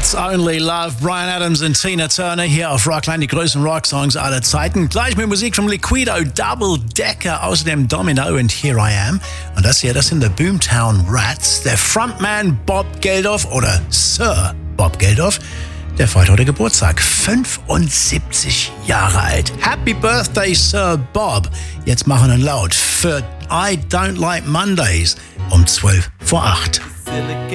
It's Only Love, Bryan Adams und Tina Turner hier auf Rockline, die größten Rocksongs aller Zeiten. Gleich mit Musik von Liquido, Double Decker, außerdem Domino und Here I Am. Und das hier, das sind die Boomtown Rats. Der Frontman Bob Geldof oder Sir Bob Geldof, der feiert heute Geburtstag, 75 Jahre alt. Happy Birthday, Sir Bob. Jetzt machen wir laut für I Don't Like Mondays um 12 vor 8.